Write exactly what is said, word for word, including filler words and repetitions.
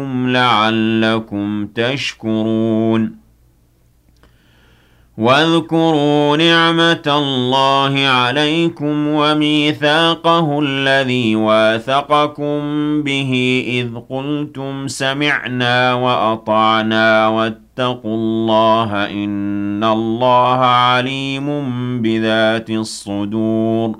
لَعَلَّكُمْ تَشْكُرُونَ وَاذْكُرُوا نِعْمَةَ اللَّهِ عَلَيْكُمْ وَمِيثَاقَهُ الَّذِي وَاثَقَكُم بِهِ إِذْ قُلْتُمْ سَمِعْنَا وَأَطَعْنَا وَاتَّقُوا اللَّهَ ۚ إِنَّ اللَّهَ عَلِيمٌ بِذَاتِ الصُّدُورِ